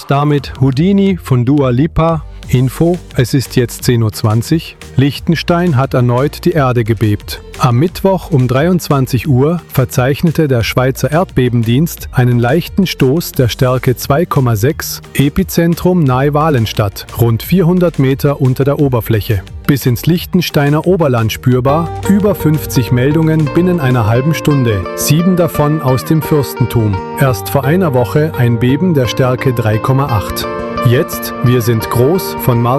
Und damit Houdini von Dua Lipa. Info, es ist jetzt 10:20 Uhr. Liechtenstein hat erneut die Erde gebebt. Am Mittwoch um 23 Uhr verzeichnete der Schweizer Erdbebendienst einen leichten Stoß der Stärke 2,6, Epizentrum nahe Walenstadt, rund 400 Meter unter der Oberfläche. Bis ins Liechtensteiner Oberland spürbar, über 50 Meldungen binnen einer halben Stunde, 7 davon aus dem Fürstentum. Erst vor einer Woche ein Beben der Stärke 3,8. Jetzt, wir sind groß von